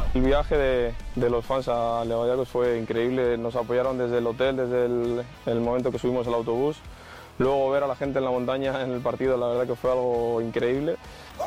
El viaje de los fans a Levadiakos fue increíble, nos apoyaron desde el hotel, desde el momento que subimos al autobús. Luego ver a la gente en la montaña en el partido, la verdad que fue algo increíble.